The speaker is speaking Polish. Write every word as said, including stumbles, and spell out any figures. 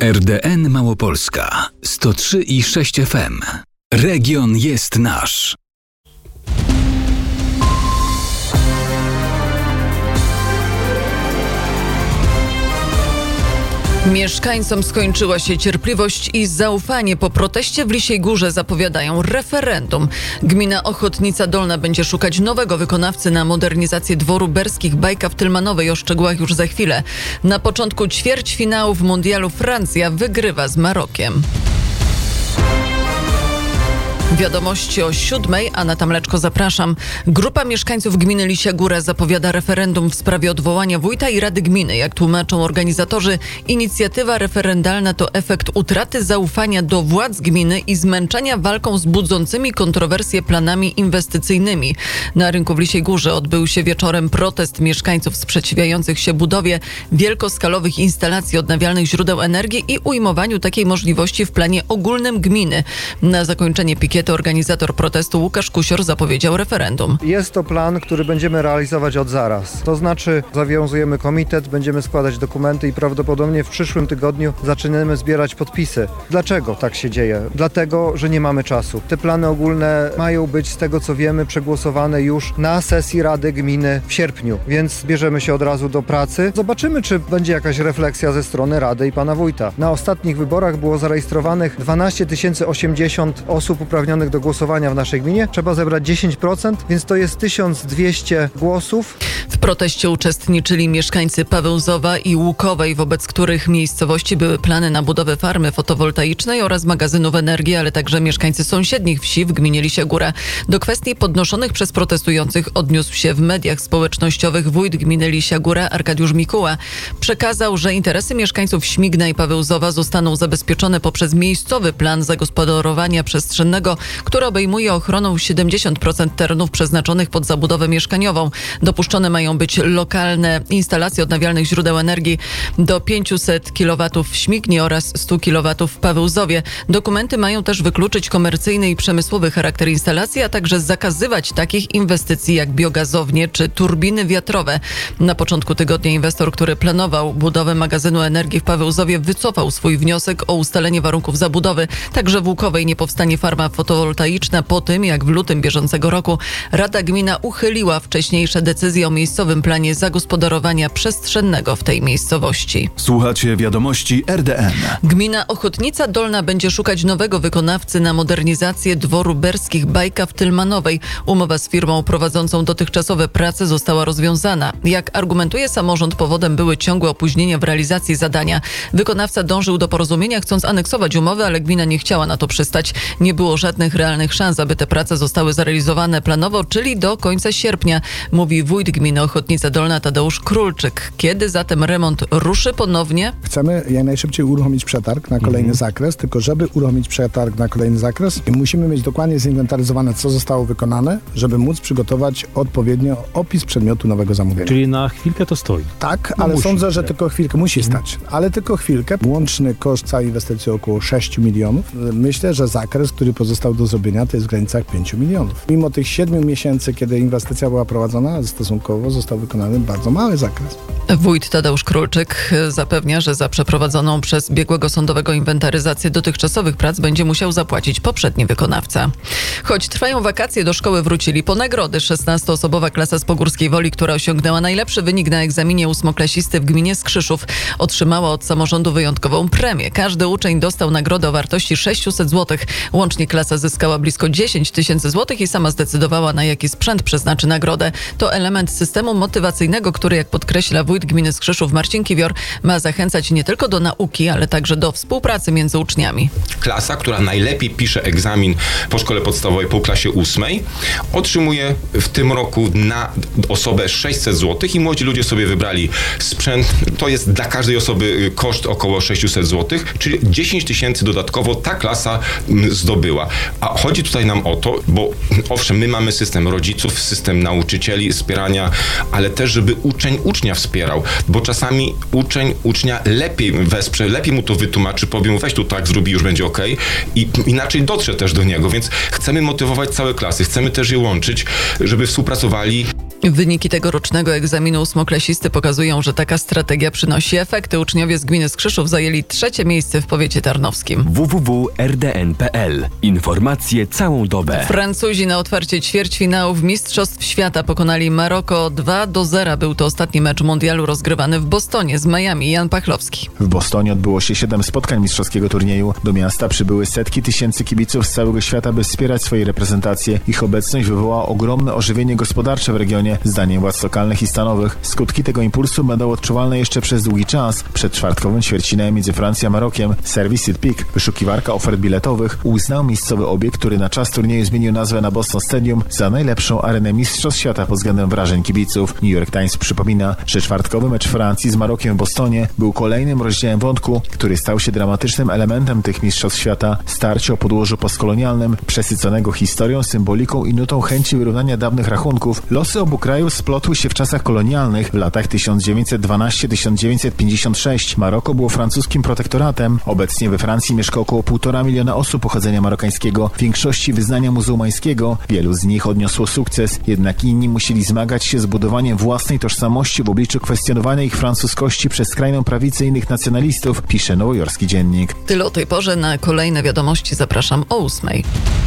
R D N Małopolska sto trzy i sześć F M. Region jest nasz. Mieszkańcom skończyła się cierpliwość i zaufanie. Po proteście w Lisiej Górze zapowiadają referendum. Gmina Ochotnica Dolna będzie szukać nowego wykonawcy na modernizację dworu Berskich Bajka w Tylmanowej. O szczegółach już za chwilę. Na początku ćwierćfinału w mundialu Francja wygrywa z Marokiem. Wiadomości o siódmej. Anna Mleczko, zapraszam. Grupa mieszkańców gminy Lisia Góra zapowiada referendum w sprawie odwołania wójta i rady gminy. Jak tłumaczą organizatorzy, inicjatywa referendalna to efekt utraty zaufania do władz gminy i zmęczenia walką z budzącymi kontrowersje planami inwestycyjnymi. Na rynku w Lisiej Górze odbył się wieczorem protest mieszkańców sprzeciwiających się budowie wielkoskalowych instalacji odnawialnych źródeł energii i ujmowaniu takiej możliwości w planie ogólnym gminy. Na zakończenie pikietu organizator protestu Łukasz Kusior zapowiedział referendum. Jest to plan, który będziemy realizować od zaraz. To znaczy zawiązujemy komitet, będziemy składać dokumenty i prawdopodobnie w przyszłym tygodniu zaczniemy zbierać podpisy. Dlaczego tak się dzieje? Dlatego, że nie mamy czasu. Te plany ogólne mają być, z tego co wiemy, przegłosowane już na sesji Rady Gminy w sierpniu, więc bierzemy się od razu do pracy. Zobaczymy, czy będzie jakaś refleksja ze strony Rady i pana wójta. Na ostatnich wyborach było zarejestrowanych dwanaście tysięcy osiemdziesiąt osób uprawnionych do głosowania w naszej gminie. Trzeba zebrać dziesięć procent, więc to jest tysiąc dwieście głosów. W proteście uczestniczyli mieszkańcy Pawełzowa i Łukowej, wobec których miejscowości były plany na budowę farmy fotowoltaicznej oraz magazynów energii, ale także mieszkańcy sąsiednich wsi w gminie Lisia Góra. Do kwestii podnoszonych przez protestujących odniósł się w mediach społecznościowych wójt gminy Lisia Góra Arkadiusz Mikuła. Przekazał, że interesy mieszkańców Śmigna i Pawełzowa zostaną zabezpieczone poprzez miejscowy plan zagospodarowania przestrzennego, który obejmuje ochroną siedemdziesiąt procent terenów przeznaczonych pod zabudowę mieszkaniową. Dopuszczone mają być lokalne instalacje odnawialnych źródeł energii do pięćset kilowatów w Śmignie oraz sto kilowatów w Pawełzowie. Dokumenty mają też wykluczyć komercyjny i przemysłowy charakter instalacji, a także zakazywać takich inwestycji jak biogazownie czy turbiny wiatrowe. Na początku tygodnia inwestor, który planował budowę magazynu energii w Pawełzowie, wycofał swój wniosek o ustalenie warunków zabudowy. Także w Łukowej nie powstanie farma fotowoltaiczna po tym, jak w lutym bieżącego roku Rada Gmina uchyliła wcześniejsze decyzje o miejscowym planie zagospodarowania przestrzennego w tej miejscowości. Słuchacie wiadomości R D N. Gmina Ochotnica Dolna będzie szukać nowego wykonawcy na modernizację dworu Berskich Bajka w Tylmanowej. Umowa z firmą prowadzącą dotychczasowe prace została rozwiązana. Jak argumentuje samorząd, powodem były ciągłe opóźnienia w realizacji zadania. Wykonawca dążył do porozumienia, chcąc aneksować umowę, ale gmina nie chciała na to przystać. Nie było żadnych realnych szans, aby te prace zostały zrealizowane planowo, czyli do końca sierpnia, mówi wójt gminy Ochotnica Dolna Tadeusz Królczyk. Kiedy zatem remont ruszy ponownie? Chcemy jak najszybciej uruchomić przetarg na kolejny mhm. zakres, tylko żeby uruchomić przetarg na kolejny zakres, musimy mieć dokładnie zinwentaryzowane, co zostało wykonane, żeby móc przygotować odpowiednio opis przedmiotu nowego zamówienia. Czyli na chwilkę to stoi? Tak, no ale musi, sądzę, że tak. tylko chwilkę musi mhm. stać, ale tylko chwilkę. Łączny koszt całej inwestycji około sześć milionów. Myślę, że zakres, który pozostał do zrobienia, to jest w granicach pięć milionów. Mimo tych siedmiu miesięcy, kiedy inwestycja była prowadzona, stosunkowo został wykonany bardzo mały zakres. Wójt Tadeusz Królczyk zapewnia, że za przeprowadzoną przez biegłego sądowego inwentaryzację dotychczasowych prac będzie musiał zapłacić poprzedni wykonawca. Choć trwają wakacje, do szkoły wrócili po nagrody. szesnastoosobowa klasa z Pogórskiej Woli, która osiągnęła najlepszy wynik na egzaminie ósmoklasisty w gminie Skrzyszów, otrzymała od samorządu wyjątkową premię. Każdy uczeń dostał nagrodę o wartości sześćset złotych. Łącznie klasa zyskała blisko dziesięć tysięcy złotych i sama zdecydowała, na jaki sprzęt przeznaczy nagrodę. To element systemu motywacyjnego, który, jak podkreśla wójt gminy Skrzyszów Marcin Kiwior, ma zachęcać nie tylko do nauki, ale także do współpracy między uczniami. Klasa, która najlepiej pisze egzamin po szkole podstawowej, po klasie ósmej, otrzymuje w tym roku na osobę sześćset złotych i młodzi ludzie sobie wybrali sprzęt. To jest dla każdej osoby koszt około sześćset złotych, czyli dziesięć tysięcy dodatkowo ta klasa zdobyła. A chodzi tutaj nam o to, bo owszem, my mamy system rodziców, system nauczycieli, wspierania, ale też, żeby uczeń ucznia wspierał, bo czasami uczeń ucznia lepiej wesprze, lepiej mu to wytłumaczy, powie mu, weź tu tak, zrób i już będzie okej, i inaczej dotrze też do niego, więc chcemy motywować całe klasy, chcemy też je łączyć, żeby współpracowali. Wyniki tegorocznego egzaminu ósmoklasisty pokazują, że taka strategia przynosi efekty. Uczniowie z gminy Skrzyszów zajęli trzecie miejsce w powiecie tarnowskim. w w w kropka r d n kropka p l. Informacje całą dobę. Francuzi na otwarcie ćwierćfinałów Mistrzostw Świata pokonali Maroko dwa do zera. Był to ostatni mecz mundialu rozgrywany w Bostonie z Miami. Jan Pachlowski. W Bostonie odbyło się siedem spotkań mistrzowskiego turnieju. Do miasta przybyły setki tysięcy kibiców z całego świata, by wspierać swoje reprezentacje. Ich obecność wywołała ogromne ożywienie gospodarcze w regionie. Zdaniem władz lokalnych i stanowych skutki tego impulsu będą odczuwalne jeszcze przez długi czas. Przed czwartkowym ćwierćfinałem między Francją a Marokiem serwis Seatpick, wyszukiwarka ofert biletowych, uznał miejscowy obiekt, który na czas turnieju zmienił nazwę na Boston Stadium, za najlepszą arenę mistrzostw świata pod względem wrażeń kibiców. New York Times przypomina, że czwartkowy mecz Francji z Marokiem w Bostonie był kolejnym rozdziałem wątku, który stał się dramatycznym elementem tych mistrzostw świata. Starcie o podłożu postkolonialnym, przesyconego historią, symboliką i nutą chęci wyrównania dawnych rachunków. Losy obu krajów splotły się w czasach kolonialnych w latach tysiąc dziewięćset dwanaście do tysiąc dziewięćset pięćdziesiąt sześć. Maroko było francuskim protektoratem. Obecnie we Francji mieszka około półtora miliona osób pochodzenia marokańskiego, w większości wyznania muzułmańskiego. Wielu z nich odniosło sukces, jednak inni musieli zmagać się z budowaniem własnej tożsamości w obliczu kwestionowania ich francuskości przez skrajną prawicę innych nacjonalistów, pisze nowojorski dziennik. Tyle o tej porze. Na kolejne wiadomości zapraszam o ósmej.